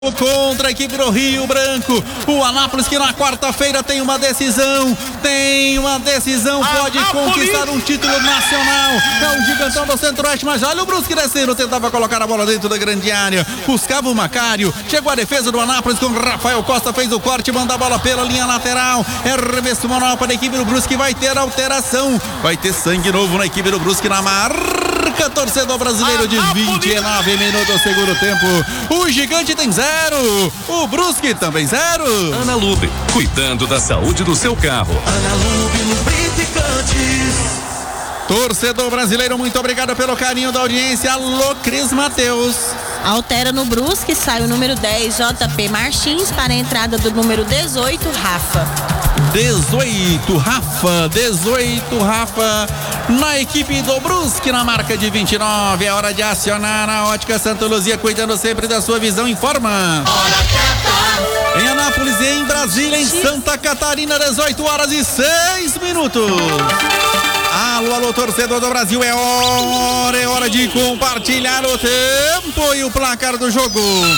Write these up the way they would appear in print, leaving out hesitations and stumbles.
Contra a equipe do Rio Branco, o Anápolis que na quarta-feira tem uma decisão, pode conquistar um título nacional, é um gigantão do Centro-Oeste, mas olha o Brusque descendo, tentava colocar a bola dentro da grande área, buscava o Macário, chegou a defesa do Anápolis com Rafael Costa, fez o corte, manda a bola pela linha lateral, é remesso manual para a equipe do Brusque, vai ter alteração, vai ter sangue novo na equipe do Brusque na marca, torcedor brasileiro de 29 minutos, segundo tempo, o gigante tem 0, o Brusque também 0. Ana Lube, cuidando da saúde do seu carro. Ana Lube Lubrificantes. Torcedor brasileiro, muito obrigado pelo carinho da audiência. Alô, Cris Mateus. Altera no Brusque, sai o número 10, JP Martins, para a entrada do número 18, Rafa. 18 Rafa na equipe do Brusque na marca de 29. É hora de acionar a Ótica Santa Luzia, cuidando sempre da sua visão. Informa em Anápolis, em Brasília, em Santa Catarina, 18 horas e 6 minutos. Alô, torcedor do Brasil, é hora de compartilhar o tempo e o placar do jogo.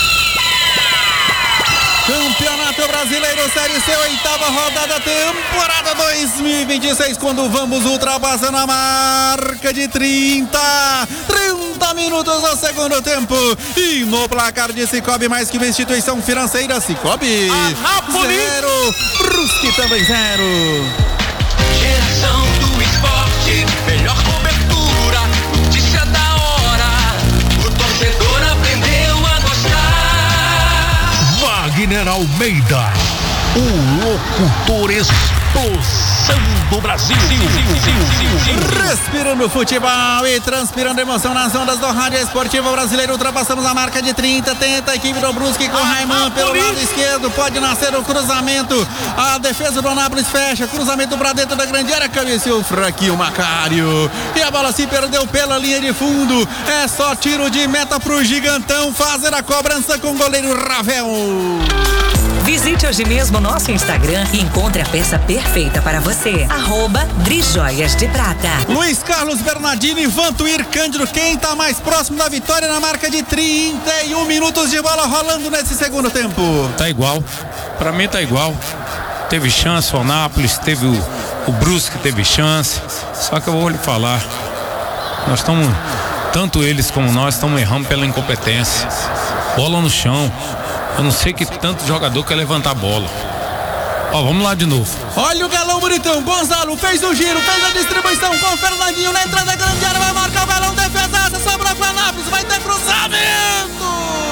Campeonato Brasileiro Série C, 8ª rodada, temporada 2026, quando vamos ultrapassando a marca de 30 minutos do segundo tempo. E no placar de Cicobi, mais que uma instituição financeira, Cicobi 0, Brusque também 0. Geração do esporte, melhor cobertura, notícia da hora, o torcedor aprendeu a gostar. Wagner Almeida, o locutor explosão do Brasil. Respirando futebol e transpirando emoção nas ondas do Rádio Esportivo Brasileiro. Ultrapassamos a marca de 30. Tenta a equipe do Brusque com Raiman pelo lado esquerdo. Pode nascer o cruzamento. A defesa do Anápolis fecha. Cruzamento pra dentro da grande área. Cabeceou fraquinho o Macário. E a bola se perdeu pela linha de fundo. É só tiro de meta pro gigantão fazer a cobrança com o goleiro Ravel. Visite hoje mesmo o nosso Instagram e encontre a peça perfeita para você. @Drijoias de Prata. Luiz Carlos Bernardino e Vantuir Cândido, quem tá mais próximo da vitória na marca de 31 minutos de bola rolando nesse segundo tempo? Tá igual, pra mim tá igual. Teve chance o Anápolis, teve o Brusque teve chance, só que eu vou lhe falar, nós estamos, tanto eles como nós estamos errando pela incompetência. Bola no chão. Eu não sei que tanto jogador quer levantar a bola. Ó, vamos lá de novo. Olha o galão bonitão. Gonzalo fez o giro, fez a distribuição com o Fernandinho na entrada da grande área. Vai marcar o balão, defesaça, sobra para Anápolis. Vai ter cruzamento.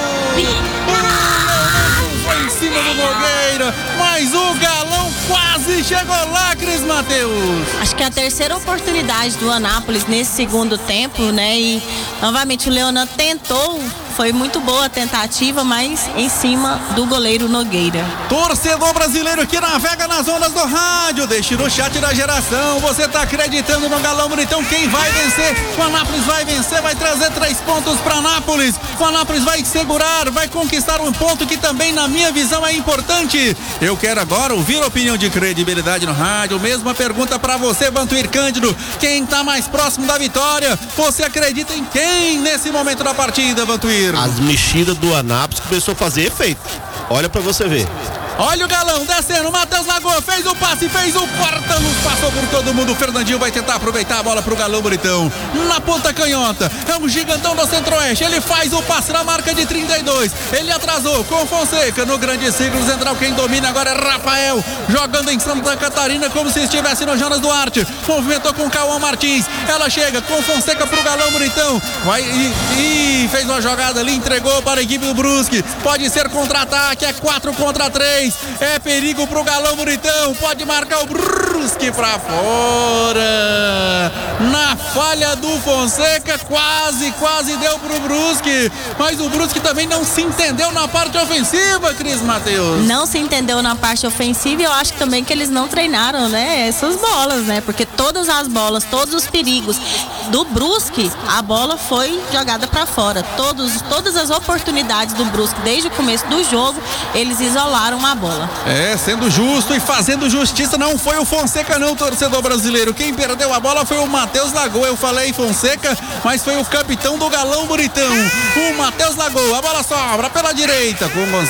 Foi em cima do Nogueira, mas o galão quase chegou lá, Cris Mateus. Acho que é a terceira oportunidade do Anápolis nesse segundo tempo, né? E novamente o Leonan tentou. Foi muito boa a tentativa, mas em cima do goleiro Nogueira. Torcedor brasileiro que navega nas ondas do rádio, deixe no chat da geração. Você tá acreditando no galão bonitão? Quem vai vencer? O Anápolis vai vencer, vai trazer 3 pontos para Anápolis. O Anápolis vai segurar, vai conquistar um ponto que também, na minha visão, é importante. Eu quero agora ouvir a opinião de credibilidade no rádio. Mesma pergunta para você, Vantuir Cândido. Quem tá mais próximo da vitória? Você acredita em quem nesse momento da partida, Vantuir? As mexidas do Anápolis começou a fazer efeito. Olha pra você ver. Olha o galão descendo, Matheus Lagoa fez o passe, fez o corta-luz, passou por todo mundo. O Fernandinho vai tentar aproveitar a bola pro galão bonitão. Na ponta canhota, é um gigantão do Centro-Oeste. Ele faz o passe na marca de 32. Ele atrasou com Fonseca no grande círculo central. Quem domina agora é Rafael, jogando em Santa Catarina como se estivesse no Jonas Duarte. Movimentou com Cauã Martins. Ela chega com Fonseca pro galão bonitão. Vai e fez uma jogada ali, entregou para a equipe do Brusque. Pode ser contra-ataque, é 4 contra 3. É perigo pro galão bonitão. Pode marcar o Brusque pra fora. Na falha do Fonseca, quase deu pro Brusque. Mas o Brusque também não se entendeu na parte ofensiva, Cris Mateus. Não se entendeu na parte ofensiva e eu acho também que eles não treinaram, né? Essas bolas, né? Porque todas as bolas, todos os perigos do Brusque, a bola foi jogada pra fora. Todas as oportunidades do Brusque desde o começo do jogo, eles isolaram a a bola. Sendo justo e fazendo justiça, não foi o Fonseca não, torcedor brasileiro. Quem perdeu a bola foi o Matheus Lagoa. Eu falei Fonseca, mas foi o capitão do Galão Bonitão, o Matheus Lagoa. A bola sobra pela direita com